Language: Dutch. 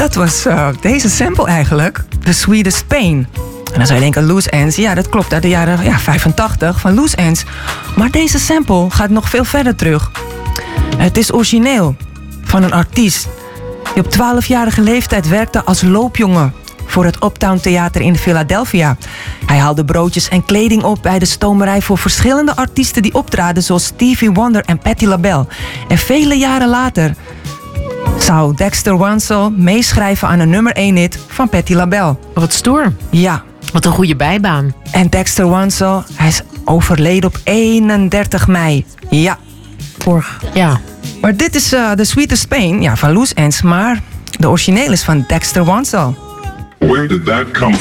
Dat was deze sample eigenlijk. The Sweetest Pain. En dan zou je denken, Loose Ends. Ja, dat klopt, uit de jaren 85 van Loose Ends. Maar deze sample gaat nog veel verder terug. Het is origineel van een artiest die op 12-jarige leeftijd werkte als loopjongen voor het Uptown Theater in Philadelphia. Hij haalde broodjes en kleding op bij de stomerij voor verschillende artiesten die optraden, zoals Stevie Wonder en Patti LaBelle. En vele jaren later zou Dexter Wansel meeschrijven aan een nummer 1 hit van Patti LaBelle. Wat stoer. Ja. Wat een goede bijbaan. En Dexter Wansel, hij is overleden op 31 mei. Ja. Ja. Maar dit is The Sweetest Pain van Loose Ends, maar de origineel is van Dexter Wansel. Where did that come